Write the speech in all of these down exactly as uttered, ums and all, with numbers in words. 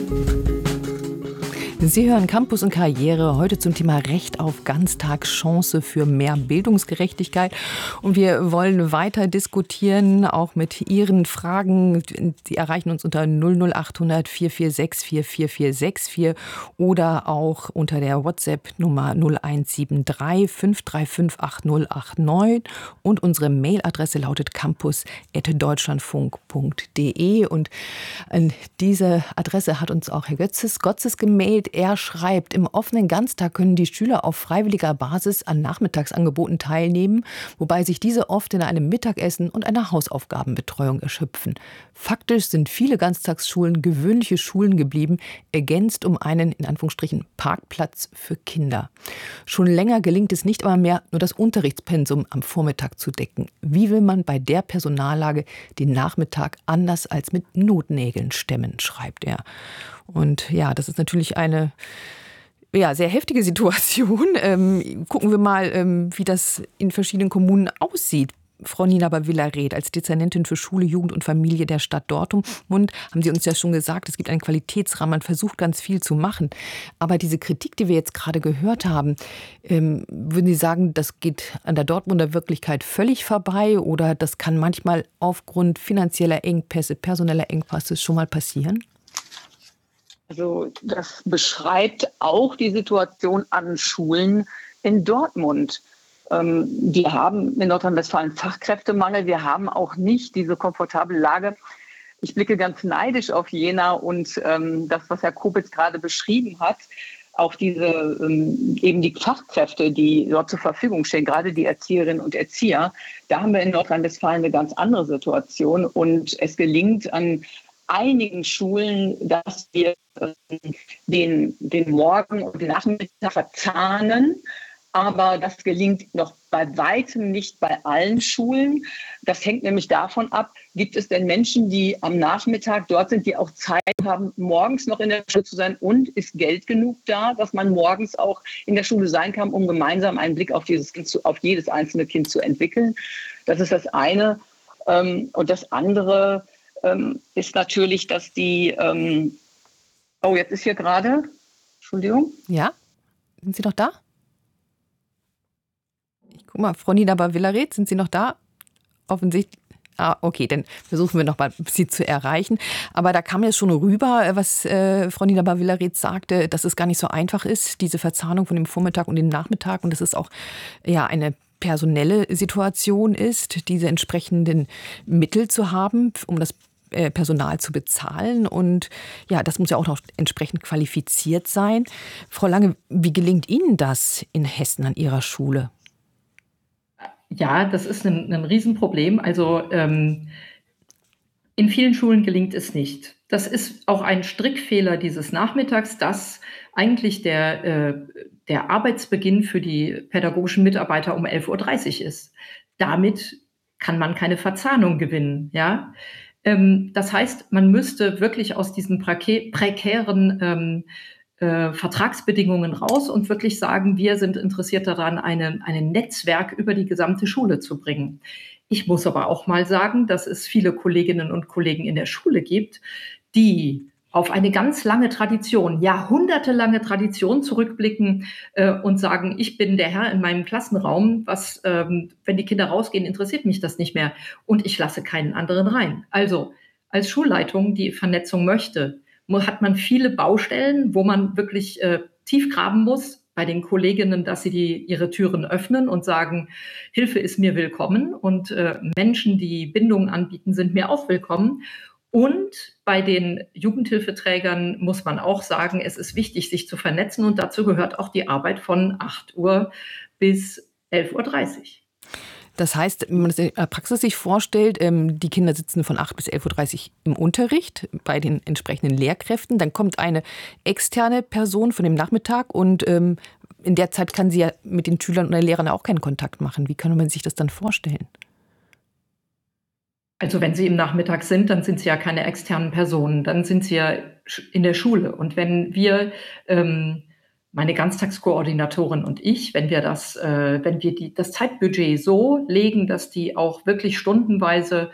Sie hören Campus und Karriere, heute zum Thema Recht auf Ganztag, Chance für mehr Bildungsgerechtigkeit. Und wir wollen weiter diskutieren, auch mit Ihren Fragen. Sie erreichen uns unter null null achthundert vier vier sechs vier vier vier sechs vier oder auch unter der WhatsApp-Nummer null eins sieben drei fünf drei fünf acht null acht neun. Und unsere Mailadresse lautet campus at deutschlandfunk punkt de. Und an diese Adresse hat uns auch Herr Götzes, Gotzes gemailt. Er schreibt, im offenen Ganztag können die Schüler auf freiwilliger Basis an Nachmittagsangeboten teilnehmen, wobei sich diese oft in einem Mittagessen und einer Hausaufgabenbetreuung erschöpfen. Faktisch sind viele Ganztagsschulen gewöhnliche Schulen geblieben, ergänzt um einen, in Anführungsstrichen, Parkplatz für Kinder. Schon länger gelingt es nicht einmal mehr, nur das Unterrichtspensum am Vormittag zu decken. Wie will man bei der Personallage den Nachmittag anders als mit Notnägeln stemmen, schreibt er. Und ja, das ist natürlich eine ja, sehr heftige Situation. Ähm, gucken wir mal, ähm, wie das in verschiedenen Kommunen aussieht. Frau Nina Bavilla-Reth, als Dezernentin für Schule, Jugend und Familie der Stadt Dortmund, haben Sie uns ja schon gesagt, es gibt einen Qualitätsrahmen, man versucht ganz viel zu machen. Aber diese Kritik, die wir jetzt gerade gehört haben, ähm, würden Sie sagen, das geht an der Dortmunder Wirklichkeit völlig vorbei oder das kann manchmal aufgrund finanzieller Engpässe, personeller Engpässe schon mal passieren? Also das beschreibt auch die Situation an Schulen in Dortmund. Ähm, wir haben in Nordrhein-Westfalen Fachkräftemangel. Wir haben auch nicht diese komfortable Lage. Ich blicke ganz neidisch auf Jena und ähm, das, was Herr Kopitz gerade beschrieben hat, auch diese ähm, eben die Fachkräfte, die dort zur Verfügung stehen, gerade die Erzieherinnen und Erzieher. Da haben wir in Nordrhein-Westfalen eine ganz andere Situation und es gelingt an einigen Schulen, dass wir den, den Morgen und den Nachmittag verzahnen. Aber das gelingt noch bei weitem nicht bei allen Schulen. Das hängt nämlich davon ab, gibt es denn Menschen, die am Nachmittag dort sind, die auch Zeit haben, morgens noch in der Schule zu sein und ist Geld genug da, dass man morgens auch in der Schule sein kann, um gemeinsam einen Blick auf, dieses kind zu, auf jedes einzelne Kind zu entwickeln. Das ist das eine. Und das andere ist natürlich, dass die... Oh, jetzt ist hier gerade... Entschuldigung. Ja, sind Sie noch da? Guck mal, Frau Nina Bavilla-Reth, sind Sie noch da? Offensichtlich. Ah, okay, dann versuchen wir noch mal, Sie zu erreichen. Aber da kam ja schon rüber, was äh, Frau Nina Bavilla-Reth sagte, dass es gar nicht so einfach ist, diese Verzahnung von dem Vormittag und dem Nachmittag. Und dass es auch ja, eine personelle Situation ist, diese entsprechenden Mittel zu haben, um das Personal zu bezahlen. Und ja, das muss ja auch noch entsprechend qualifiziert sein. Frau Lange, wie gelingt Ihnen das in Hessen an Ihrer Schule? Ja, das ist ein, ein Riesenproblem. Also ähm, in vielen Schulen gelingt es nicht. Das ist auch ein Strickfehler dieses Nachmittags, dass eigentlich der, äh, der Arbeitsbeginn für die pädagogischen Mitarbeiter um elf Uhr dreißig ist. Damit kann man keine Verzahnung gewinnen. Ja? Ähm, das heißt, man müsste wirklich aus diesen prekä- prekären ähm, Äh, Vertragsbedingungen raus und wirklich sagen, wir sind interessiert daran, eine, ein Netzwerk über die gesamte Schule zu bringen. Ich muss aber auch mal sagen, dass es viele Kolleginnen und Kollegen in der Schule gibt, die auf eine ganz lange Tradition, jahrhundertelange Tradition zurückblicken äh, und sagen, ich bin der Herr in meinem Klassenraum, was, ähm, wenn die Kinder rausgehen, interessiert mich das nicht mehr und ich lasse keinen anderen rein. Also als Schulleitung, die Vernetzung möchte, hat man viele Baustellen, wo man wirklich äh, tief graben muss bei den Kolleginnen, dass sie die, ihre Türen öffnen und sagen, Hilfe ist mir willkommen und äh, Menschen, die Bindungen anbieten, sind mir auch willkommen. Und bei den Jugendhilfeträgern muss man auch sagen, es ist wichtig, sich zu vernetzen und dazu gehört auch die Arbeit von acht Uhr bis elf Uhr dreißig. Das heißt, wenn man das in der Praxis sich vorstellt, die Kinder sitzen von acht bis elf Uhr dreißig im Unterricht bei den entsprechenden Lehrkräften. Dann kommt eine externe Person von dem Nachmittag und in der Zeit kann sie ja mit den Schülern oder Lehrern auch keinen Kontakt machen. Wie kann man sich das dann vorstellen? Also wenn sie im Nachmittag sind, dann sind sie ja keine externen Personen. Dann sind sie ja in der Schule. Und wenn wir... Ähm, meine Ganztagskoordinatorin und ich, wenn wir das, äh, wenn wir die, das Zeitbudget so legen, dass die auch wirklich stundenweise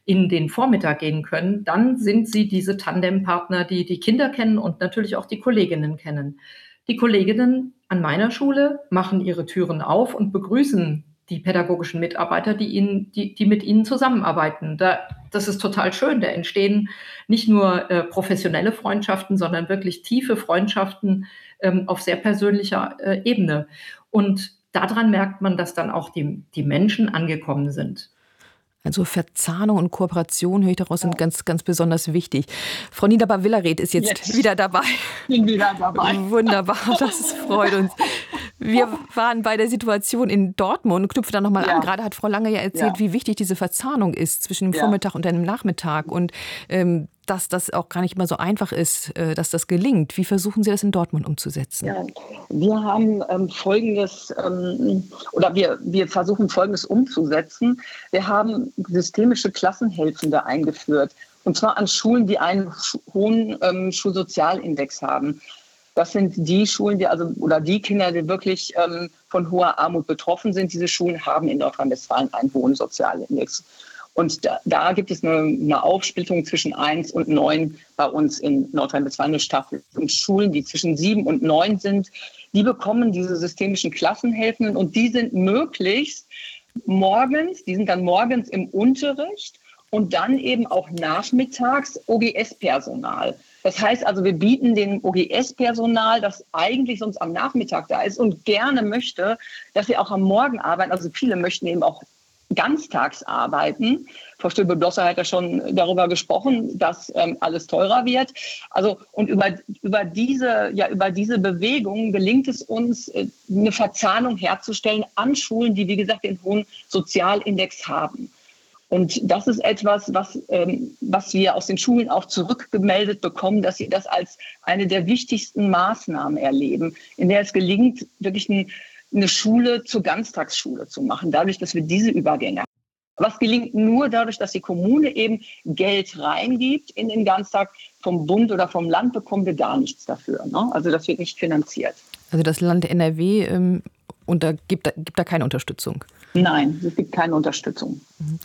in den Vormittag gehen können, dann sind sie diese Tandempartner, die die Kinder kennen und natürlich auch die Kolleginnen kennen. Die Kolleginnen an meiner Schule machen ihre Türen auf und begrüßen die pädagogischen Mitarbeiter, die, ihnen, die, die mit ihnen zusammenarbeiten. Da, das ist total schön. Da entstehen nicht nur äh, professionelle Freundschaften, sondern wirklich tiefe Freundschaften ähm, auf sehr persönlicher äh, Ebene. Und daran merkt man, dass dann auch die, die Menschen angekommen sind. Also Verzahnung und Kooperation, höre ich daraus, sind ganz, ganz besonders wichtig. Frau Niederbar-Villaret ist jetzt, jetzt wieder dabei. Ich bin wieder dabei. Wunderbar, das freut uns. Wir waren bei der Situation in Dortmund, knüpfe da nochmal ja. an. Gerade hat Frau Lange ja erzählt, ja. wie wichtig diese Verzahnung ist zwischen dem ja. Vormittag und dem Nachmittag und ähm, dass das auch gar nicht immer so einfach ist, äh, dass das gelingt. Wie versuchen Sie das in Dortmund umzusetzen? Ja, wir haben ähm, Folgendes, ähm, oder wir, wir versuchen Folgendes umzusetzen. Wir haben systemische Klassenhelfende eingeführt. Und zwar an Schulen, die einen hohen ähm, Schulsozialindex haben. Das sind die Schulen, die also oder die Kinder, die wirklich ähm, von hoher Armut betroffen sind. Diese Schulen haben in Nordrhein-Westfalen einen hohen Sozialindex. Und da, da gibt es eine, eine Aufsplittung zwischen eins und neun bei uns in Nordrhein-Westfalen, eine Staffel. Und Schulen, die zwischen sieben und neun sind, die bekommen diese systemischen Klassenhelfenden und die sind möglichst morgens, die sind dann morgens im Unterricht und dann eben auch nachmittags O G S-Personal. Das heißt also, wir bieten dem O G S-Personal, das eigentlich sonst am Nachmittag da ist und gerne möchte, dass sie auch am Morgen arbeiten. Also viele möchten eben auch ganztags arbeiten. Frau Stöbe-Blosser hat ja schon darüber gesprochen, dass ähm, alles teurer wird. Also und über, über, diese, ja, über diese Bewegung gelingt es uns, äh, eine Verzahnung herzustellen an Schulen, die, wie gesagt, den hohen Sozialindex haben. Und das ist etwas, was, ähm, was wir aus den Schulen auch zurückgemeldet bekommen, dass sie das als eine der wichtigsten Maßnahmen erleben, in der es gelingt, wirklich ein, eine Schule zur Ganztagsschule zu machen, dadurch, dass wir diese Übergänge haben. Was gelingt nur dadurch, dass die Kommune eben Geld reingibt in den Ganztag. Vom Bund oder vom Land bekommen wir gar nichts dafür. Ne? Also das wird nicht finanziert. Also das Land N R W ähm, und da gibt, gibt da keine Unterstützung? Nein, es gibt keine Unterstützung.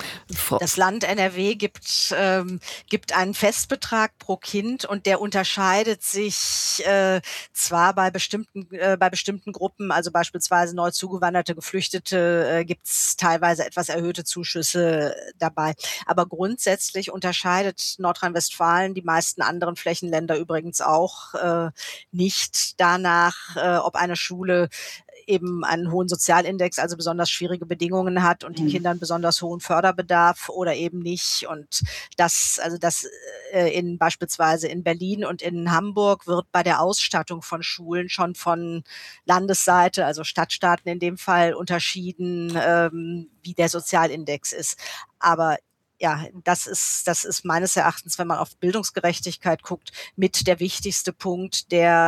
Das Land N R W gibt, ähm, gibt einen Festbetrag pro Kind und der unterscheidet sich äh, zwar bei bestimmten, äh, bei bestimmten Gruppen, also beispielsweise neu zugewanderte Geflüchtete, äh, gibt es teilweise etwas erhöhte Zuschüsse dabei. Aber grundsätzlich unterscheidet Nordrhein-Westfalen, die meisten anderen Flächenländer übrigens auch, äh, nicht danach, äh, ob eine Schule eben einen hohen Sozialindex, also besonders schwierige Bedingungen hat und die Kinder einen besonders hohen Förderbedarf oder eben nicht. Und das, also das äh, in beispielsweise in Berlin und in Hamburg wird bei der Ausstattung von Schulen schon von Landesseite, also Stadtstaaten in dem Fall, unterschieden, ähm, wie der Sozialindex ist. Aber ja, das ist, das ist meines Erachtens, wenn man auf Bildungsgerechtigkeit guckt, mit der wichtigste Punkt,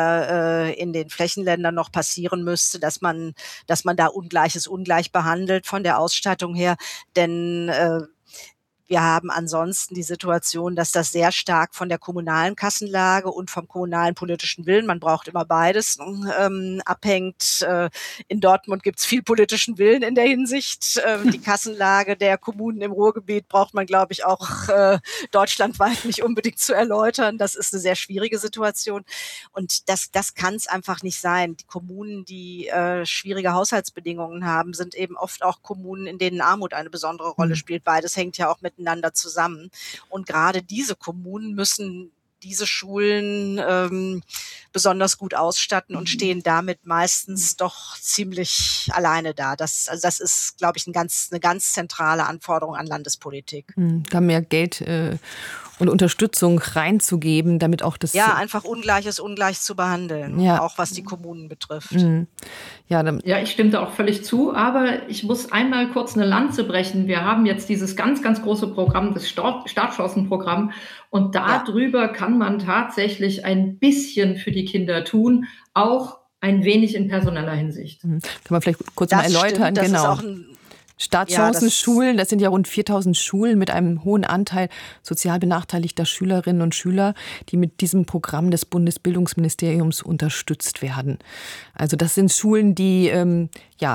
der äh, in den Flächenländern noch passieren müsste, dass man, dass man da Ungleiches ungleich behandelt von der Ausstattung her. Denn äh, wir haben ansonsten die Situation, dass das sehr stark von der kommunalen Kassenlage und vom kommunalen politischen Willen, man braucht immer beides, ähm, abhängt. Äh, in Dortmund gibt es viel politischen Willen in der Hinsicht. Äh, die Kassenlage der Kommunen im Ruhrgebiet braucht man, glaube ich, auch äh, deutschlandweit nicht unbedingt zu erläutern. Das ist eine sehr schwierige Situation. Und das, das kann es einfach nicht sein. Die Kommunen, die äh, schwierige Haushaltsbedingungen haben, sind eben oft auch Kommunen, in denen Armut eine besondere Rolle spielt. Beides hängt ja auch mit miteinander zusammen. Und gerade diese Kommunen müssen diese Schulen ähm, besonders gut ausstatten und stehen damit meistens doch ziemlich alleine da. Das, also das ist, glaube ich, ein ganz, eine ganz zentrale Anforderung an Landespolitik. Da mehr Geld äh, und Unterstützung reinzugeben, damit auch das... Ja, einfach Ungleiches ungleich zu behandeln, ja. Auch was die Kommunen betrifft. Mhm. Ja, dann ja, ich stimme da auch völlig zu, aber ich muss einmal kurz eine Lanze brechen. Wir haben jetzt dieses ganz, ganz große Programm, das Startchancenprogramm, und darüber ja. kann man tatsächlich ein bisschen für die Kinder tun, auch ein wenig in personeller Hinsicht. Mhm. Kann man vielleicht kurz das mal erläutern? Stimmt, das genau. ist auch ein Startchancenschulen, ja, das, das sind ja rund viertausend Schulen mit einem hohen Anteil sozial benachteiligter Schülerinnen und Schüler, die mit diesem Programm des Bundesbildungsministeriums unterstützt werden. Also das sind Schulen, die ähm, ja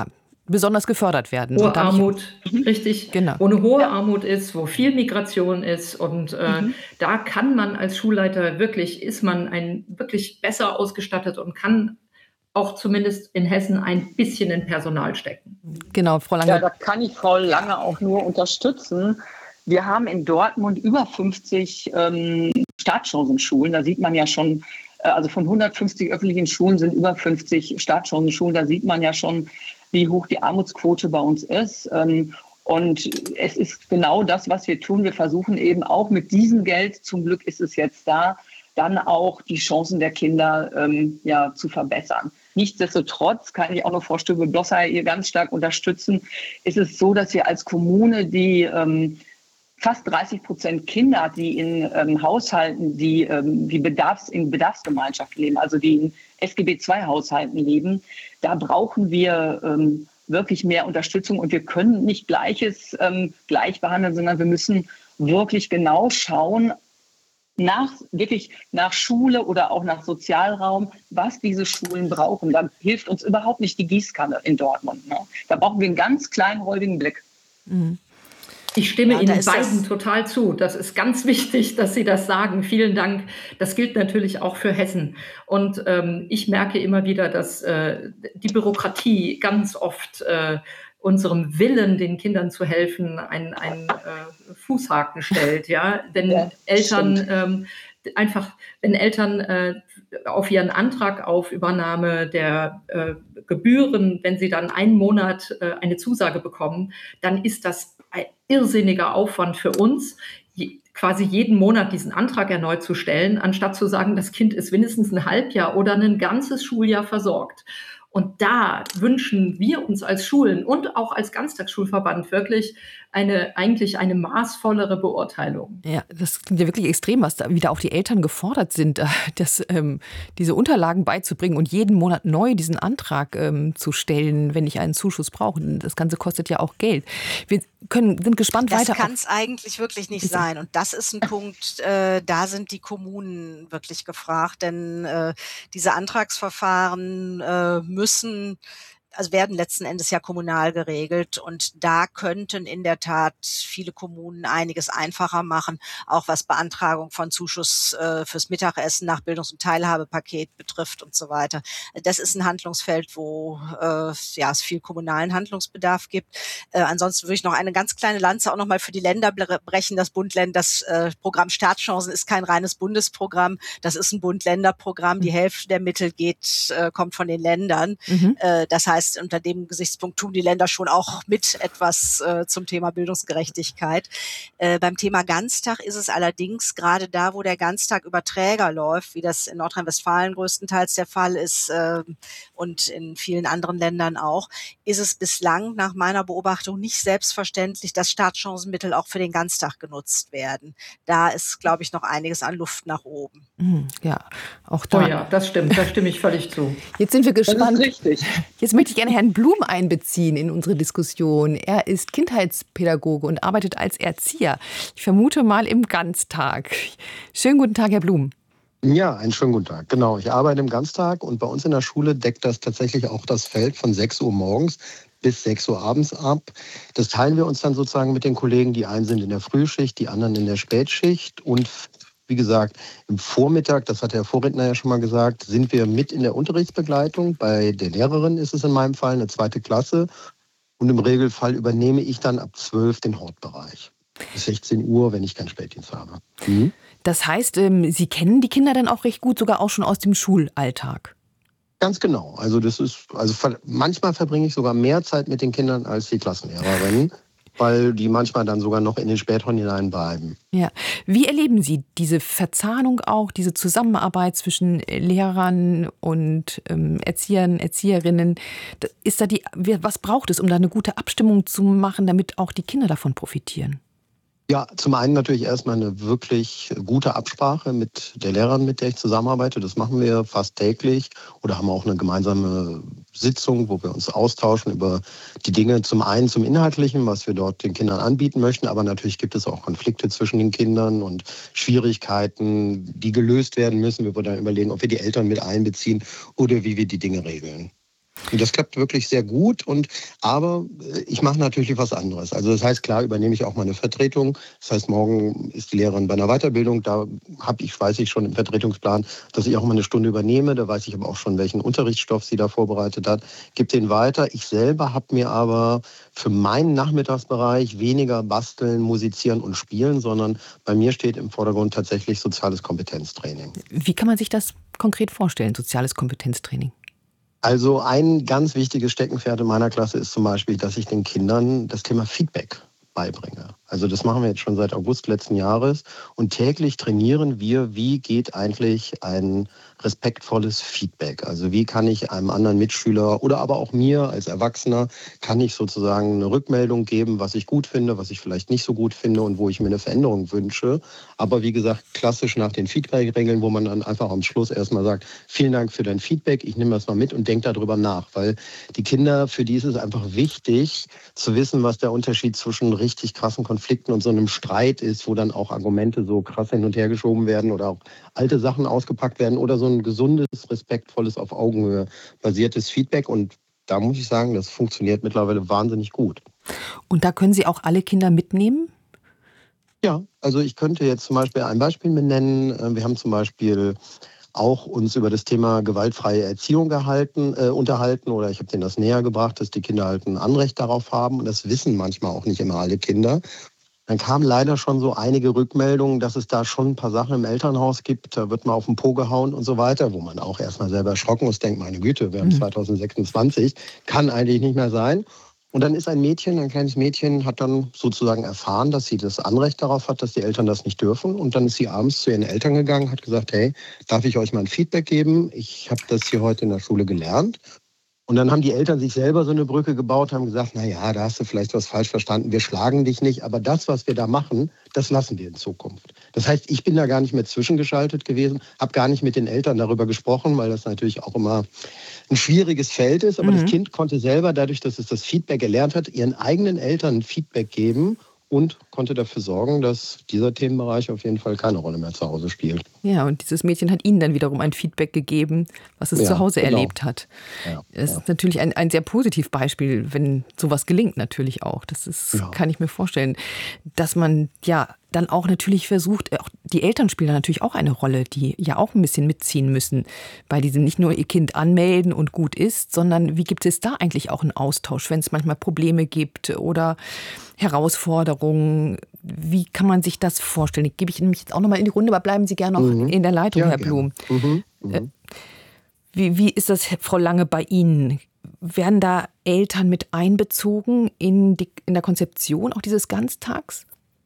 besonders gefördert werden. Hohe Armut, ich, richtig, genau. wo eine hohe ja. Armut ist, wo viel Migration ist und äh, mhm. da kann man als Schulleiter wirklich, ist man ein wirklich besser ausgestattet und kann auch zumindest in Hessen ein bisschen in Personal stecken. Genau, Frau Lange. Ja, da kann ich Frau Lange auch nur unterstützen. Wir haben in Dortmund über fünfzig ähm, Startchancenschulen. Da sieht man ja schon, äh, also von hundertfünfzig öffentlichen Schulen sind über fünfzig Startchancenschulen. Da sieht man ja schon, wie hoch die Armutsquote bei uns ist. Ähm, und es ist genau das, was wir tun. Wir versuchen eben auch mit diesem Geld, zum Glück ist es jetzt da, dann auch die Chancen der Kinder ähm, ja, zu verbessern. Nichtsdestotrotz kann ich auch noch Frau Stöbe-Blosser hier ganz stark unterstützen. Ist es so, dass wir als Kommune die ähm, fast dreißig Prozent Kinder hat, die in ähm, Haushalten, die, ähm, die Bedarfs-, in Bedarfsgemeinschaften leben, also die in S G B zwei Haushalten leben, da brauchen wir ähm, wirklich mehr Unterstützung und wir können nicht Gleiches ähm, gleich behandeln, sondern wir müssen wirklich genau schauen, nach, wirklich nach Schule oder auch nach Sozialraum, was diese Schulen brauchen. Da hilft uns überhaupt nicht die Gießkanne in Dortmund. Ne? Da brauchen wir einen ganz kleinräumigen Blick. Mhm. Ich stimme ja, Ihnen beiden das total zu. Das ist ganz wichtig, dass Sie das sagen. Vielen Dank. Das gilt natürlich auch für Hessen. Und ähm, ich merke immer wieder, dass äh, die Bürokratie ganz oft äh, unserem Willen, den Kindern zu helfen, einen, einen äh, Fußhaken stellt. Ja? Denn ja, Eltern ähm, einfach, wenn Eltern äh, auf ihren Antrag auf Übernahme der äh, Gebühren, wenn sie dann einen Monat äh, eine Zusage bekommen, dann ist das ein irrsinniger Aufwand für uns, je, quasi jeden Monat diesen Antrag erneut zu stellen, anstatt zu sagen, das Kind ist mindestens ein Halbjahr oder ein ganzes Schuljahr versorgt. Und da wünschen wir uns als Schulen und auch als Ganztagsschulverband wirklich eine, eigentlich eine maßvollere Beurteilung. Ja, das klingt ja wirklich extrem, was da wieder auch die Eltern gefordert sind, das, ähm, diese Unterlagen beizubringen und jeden Monat neu diesen Antrag ähm, zu stellen, wenn ich einen Zuschuss brauche. Das Ganze kostet ja auch Geld. Wir können, sind gespannt das weiter. Das kann es eigentlich wirklich nicht sein. Und das ist ein Punkt, äh, da sind die Kommunen wirklich gefragt, denn äh, diese Antragsverfahren äh, müssen, also werden letzten Endes ja kommunal geregelt und da könnten in der Tat viele Kommunen einiges einfacher machen, auch was Beantragung von Zuschuss äh, fürs Mittagessen nach Bildungs- und Teilhabepaket betrifft und so weiter. Das ist ein Handlungsfeld, wo äh, ja, es viel kommunalen Handlungsbedarf gibt. Äh, ansonsten würde ich noch eine ganz kleine Lanze auch nochmal für die Länder brechen. Das Bund-Länder, das äh, Programm Startchancen ist kein reines Bundesprogramm, das ist ein Bund-Länder-Programm. Die Hälfte der Mittel geht, äh, kommt von den Ländern. Mhm. Äh, das heißt, unter dem Gesichtspunkt tun die Länder schon auch mit etwas äh, zum Thema Bildungsgerechtigkeit. Äh, beim Thema Ganztag ist es allerdings gerade da, wo der Ganztag über Träger läuft, wie das in Nordrhein-Westfalen größtenteils der Fall ist äh, und in vielen anderen Ländern auch, ist es bislang nach meiner Beobachtung nicht selbstverständlich, dass Startchancenmittel auch für den Ganztag genutzt werden. Da ist, glaube ich, noch einiges an Luft nach oben. Ja, auch da. Oh ja, das stimmt, da stimme ich völlig zu. Jetzt sind wir gespannt. Das ist richtig. Jetzt möchte ich gerne Herrn Blum einbeziehen in unsere Diskussion. Er ist Kindheitspädagoge und arbeitet als Erzieher. Ich vermute mal im Ganztag. Schönen guten Tag, Herr Blum. Ja, einen schönen guten Tag. Genau, ich arbeite im Ganztag und bei uns in der Schule deckt das tatsächlich auch das Feld von sechs Uhr morgens bis sechs Uhr abends ab. Das teilen wir uns dann sozusagen mit den Kollegen. Die einen sind in der Frühschicht, die anderen in der Spätschicht und wie gesagt, im Vormittag, das hat der Vorredner ja schon mal gesagt, sind wir mit in der Unterrichtsbegleitung. Bei der Lehrerin ist es in meinem Fall eine zweite Klasse. Und im Regelfall übernehme ich dann ab zwölf den Hortbereich. Bis sechzehn Uhr, wenn ich keinen Spätdienst habe. Mhm. Das heißt, Sie kennen die Kinder dann auch recht gut, sogar auch schon aus dem Schulalltag? Ganz genau. Also das ist, also manchmal verbringe ich sogar mehr Zeit mit den Kindern als die Klassenlehrerin, weil die manchmal dann sogar noch in den Spätron hineinbleiben. Ja. Wie erleben Sie diese Verzahnung auch, diese Zusammenarbeit zwischen Lehrern und ähm, Erziehern, Erzieherinnen? Ist da die, was braucht es, um da eine gute Abstimmung zu machen, damit auch die Kinder davon profitieren? Ja, zum einen natürlich erstmal eine wirklich gute Absprache mit der Lehrerin, mit der ich zusammenarbeite. Das machen wir fast täglich oder haben auch eine gemeinsame Sitzung, wo wir uns austauschen über die Dinge. Zum einen zum Inhaltlichen, was wir dort den Kindern anbieten möchten, aber natürlich gibt es auch Konflikte zwischen den Kindern und Schwierigkeiten, die gelöst werden müssen. Wir wollen dann überlegen, ob wir die Eltern mit einbeziehen oder wie wir die Dinge regeln. Und das klappt wirklich sehr gut. Und aber ich mache natürlich was anderes. Also das heißt, klar übernehme ich auch mal eine Vertretung. Das heißt, morgen ist die Lehrerin bei einer Weiterbildung. Da habe ich, weiß ich schon im Vertretungsplan, dass ich auch mal eine Stunde übernehme. Da weiß ich aber auch schon, welchen Unterrichtsstoff sie da vorbereitet hat. Gib den weiter. Ich selber habe mir aber für meinen Nachmittagsbereich weniger basteln, musizieren und spielen, sondern bei mir steht im Vordergrund tatsächlich soziales Kompetenztraining. Wie kann man sich das konkret vorstellen, soziales Kompetenztraining? Also ein ganz wichtiges Steckenpferd in meiner Klasse ist zum Beispiel, dass ich den Kindern das Thema Feedback beibringe. Also das machen wir jetzt schon seit August letzten Jahres und täglich trainieren wir, wie geht eigentlich ein respektvolles Feedback. Also wie kann ich einem anderen Mitschüler oder aber auch mir als Erwachsener, kann ich sozusagen eine Rückmeldung geben, was ich gut finde, was ich vielleicht nicht so gut finde und wo ich mir eine Veränderung wünsche. Aber wie gesagt, klassisch nach den Feedback-Regeln, wo man dann einfach am Schluss erstmal sagt, vielen Dank für dein Feedback, ich nehme das mal mit und denke darüber nach. Weil die Kinder, für die ist es einfach wichtig zu wissen, was der Unterschied zwischen richtig krassen Konflikten und so einem Streit ist, wo dann auch Argumente so krass hin und her geschoben werden oder auch alte Sachen ausgepackt werden oder so ein gesundes, respektvolles, auf Augenhöhe basiertes Feedback. Und da muss ich sagen, das funktioniert mittlerweile wahnsinnig gut. Und da können Sie auch alle Kinder mitnehmen? Ja, also ich könnte jetzt zum Beispiel ein Beispiel benennen. Wir haben zum Beispiel auch uns über das Thema gewaltfreie Erziehung gehalten, äh, unterhalten oder ich habe denen das näher gebracht, dass die Kinder halt ein Anrecht darauf haben und das wissen manchmal auch nicht immer alle Kinder. Dann kamen leider schon so einige Rückmeldungen, dass es da schon ein paar Sachen im Elternhaus gibt, da wird man auf den Po gehauen und so weiter, wo man auch erstmal selber erschrocken ist, denkt, meine Güte, wir haben Mhm. zwanzig sechsundzwanzig, kann eigentlich nicht mehr sein. Und dann ist ein Mädchen, ein kleines Mädchen, hat dann sozusagen erfahren, dass sie das Anrecht darauf hat, dass die Eltern das nicht dürfen. Und dann ist sie abends zu ihren Eltern gegangen, hat gesagt, hey, darf ich euch mal ein Feedback geben? Ich habe das hier heute in der Schule gelernt. Und dann haben die Eltern sich selber so eine Brücke gebaut, haben gesagt, na ja, da hast du vielleicht was falsch verstanden, wir schlagen dich nicht, aber das, was wir da machen, das lassen wir in Zukunft. Das heißt, ich bin da gar nicht mehr zwischengeschaltet gewesen, habe gar nicht mit den Eltern darüber gesprochen, weil das natürlich auch immer ein schwieriges Feld ist, aber Mhm. das Kind konnte selber, dadurch, dass es das Feedback gelernt hat, ihren eigenen Eltern Feedback geben und konnte dafür sorgen, dass dieser Themenbereich auf jeden Fall keine Rolle mehr zu Hause spielt. Ja, und dieses Mädchen hat Ihnen dann wiederum ein Feedback gegeben, was es Ja, zu Hause genau. erlebt hat. Ja, Das ja. ist natürlich ein, ein sehr positiv Beispiel, wenn sowas gelingt natürlich auch. Das ist, Ja. kann ich mir vorstellen, dass man ja dann auch natürlich versucht, auch die Eltern spielen da natürlich auch eine Rolle, die ja auch ein bisschen mitziehen müssen, weil die nicht nur ihr Kind anmelden und gut ist, sondern wie gibt es da eigentlich auch einen Austausch, wenn es manchmal Probleme gibt oder Herausforderungen? Wie kann man sich das vorstellen? Ich gebe ich nämlich jetzt auch nochmal in die Runde, aber bleiben Sie gerne noch Mhm. in der Leitung, Ja, Herr gerne. Blum. Mhm. Mhm. Wie, wie ist das, Frau Lange, bei Ihnen? Werden da Eltern mit einbezogen in, die, in der Konzeption auch dieses Ganztags?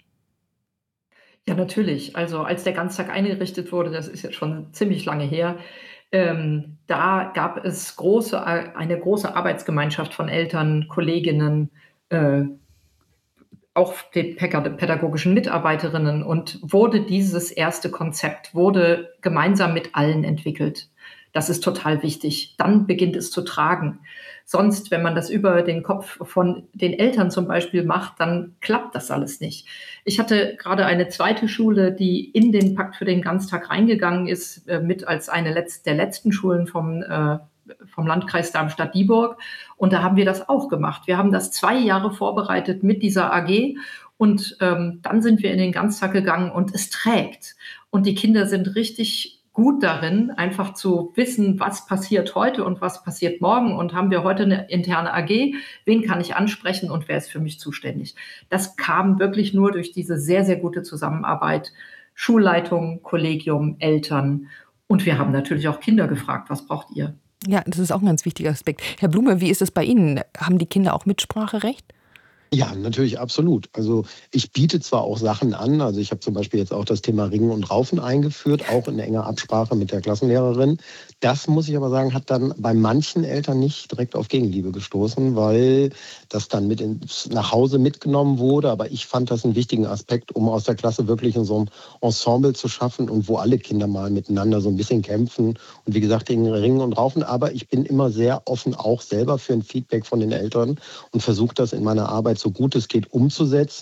Ja, natürlich. Also als der Ganztag eingerichtet wurde, das ist jetzt schon ziemlich lange her, ähm, da gab es große, eine große Arbeitsgemeinschaft von Eltern, Kolleginnen, äh, auch den pädagogischen Mitarbeiterinnen und wurde dieses erste Konzept, wurde gemeinsam mit allen entwickelt. Das ist total wichtig. Dann beginnt es zu tragen. Sonst, wenn man das über den Kopf von den Eltern zum Beispiel macht, dann klappt das alles nicht. Ich hatte gerade eine zweite Schule, die in den Pakt für den Ganztag reingegangen ist, äh, mit als eine Letz- der letzten Schulen vom, äh, vom Landkreis Darmstadt-Dieburg. Und da haben wir das auch gemacht. Wir haben das zwei Jahre vorbereitet mit dieser A G und ähm, dann sind wir in den Ganztag gegangen und es trägt. Und die Kinder sind richtig gut darin, einfach zu wissen, was passiert heute und was passiert morgen und haben wir heute eine interne A G, wen kann ich ansprechen und wer ist für mich zuständig. Das kam wirklich nur durch diese sehr, sehr gute Zusammenarbeit, Schulleitung, Kollegium, Eltern und wir haben natürlich auch Kinder gefragt, was braucht ihr? Ja, das ist auch ein ganz wichtiger Aspekt. Herr Blume, wie ist es bei Ihnen? Haben die Kinder auch Mitspracherecht? Ja, natürlich, absolut. Also ich biete zwar auch Sachen an, also ich habe zum Beispiel jetzt auch das Thema Ringen und Raufen eingeführt, auch in enger Absprache mit der Klassenlehrerin. Das, muss ich aber sagen, hat dann bei manchen Eltern nicht direkt auf Gegenliebe gestoßen, weil das dann mit ins, nach Hause mitgenommen wurde. Aber ich fand das einen wichtigen Aspekt, um aus der Klasse wirklich in so einem Ensemble zu schaffen und wo alle Kinder mal miteinander so ein bisschen kämpfen. Und wie gesagt, Ringen und Raufen. Aber ich bin immer sehr offen auch selber für ein Feedback von den Eltern und versuche das in meiner Arbeit so gut es geht umzusetzen.